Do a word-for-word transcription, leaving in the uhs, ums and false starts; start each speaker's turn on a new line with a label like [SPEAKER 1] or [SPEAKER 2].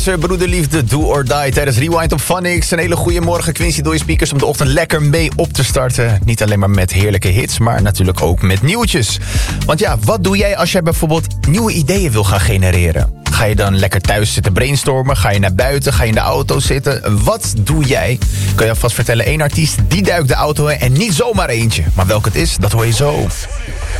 [SPEAKER 1] Broederliefde, do or die tijdens Rewind op Phonics. Een hele goede morgen, Quincy, door je speakers om de ochtend lekker mee op te starten. Niet alleen maar met heerlijke hits, maar natuurlijk ook met nieuwtjes. Want ja, wat doe jij als jij bijvoorbeeld nieuwe ideeën wil gaan genereren? Ga je dan lekker thuis zitten brainstormen? Ga je naar buiten? Ga je in de auto zitten? Wat doe jij? Kan je alvast vertellen, één artiest die duikt de auto in en niet zomaar eentje. Maar welke het is, dat hoor je zo.